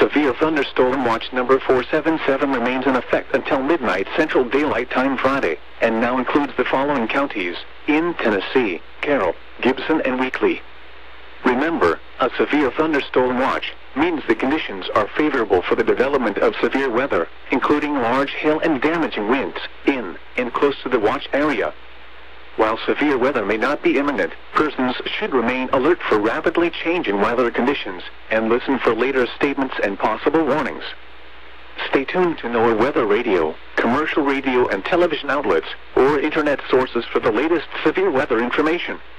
Severe thunderstorm watch number 477 remains in effect until midnight Central Daylight Time Friday, and now includes the following counties: in Tennessee, Carroll, Gibson, and Weakley. Remember, a severe thunderstorm watch means the conditions are favorable for the development of severe weather, including large hail and damaging winds, in and close to the watch area. While severe weather may not be imminent, persons should remain alert for rapidly changing weather conditions and listen for later statements and possible warnings. Stay tuned to NOAA weather radio, commercial radio and television outlets, or internet sources for the latest severe weather information.